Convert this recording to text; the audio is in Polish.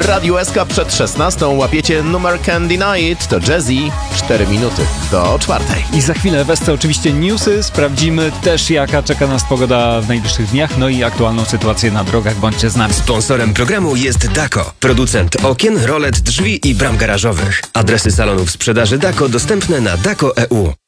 Radiu SK przed 16 łapiecie numer Can't Deny It, to Jazzy, 4 minuty do 4. I za chwilę wesprze oczywiście newsy, sprawdzimy też jaka czeka nas pogoda w najbliższych dniach, no i aktualną sytuację na drogach, bądźcie z nami. Sponsorem programu jest Dako, producent okien, rolet, drzwi i bram garażowych. Adresy salonów sprzedaży Dako dostępne na dako.eu.